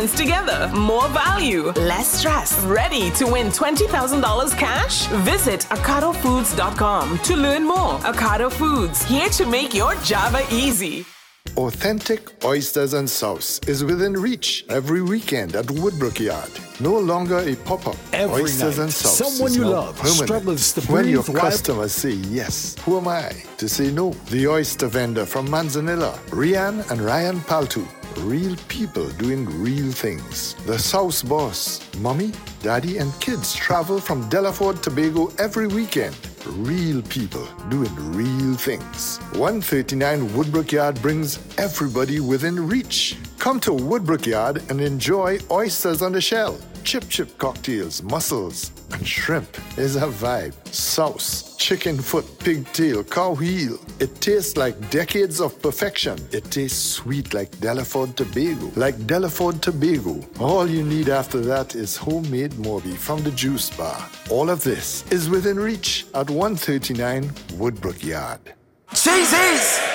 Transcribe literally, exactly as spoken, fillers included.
weekends together. More value, less stress. Ready to win twenty thousand dollars cash? Visit Ocado Foods dot com to learn more. Ocado Foods, here to make your Java easy. Authentic oysters and sauce is within reach every weekend at Woodbrook Yard. No longer a pop-up. Every Oysters night, and sauce someone is you now love permanent. struggles to When your breathe while- customers say yes, who am I to say no? The oyster vendor from Manzanilla, Rian and Ryan Paltu. Real people doing real things. The Sauce Boss. Mommy, daddy, and kids travel from Delaford, Tobago every weekend. Real people doing real things. one thirty-nine Woodbrook Yard brings everybody within reach. Come to Woodbrook Yard and enjoy oysters on the shell. Chip chip cocktails, mussels, and shrimp is a vibe. Sauce, chicken foot, pigtail, cow heel. It tastes like decades of perfection. It tastes sweet like Delaford Tobago. Like Delaford Tobago. All you need after that is homemade Morby from the juice bar. All of this is within reach at one thirty-nine Woodbrook Yard. Jesus!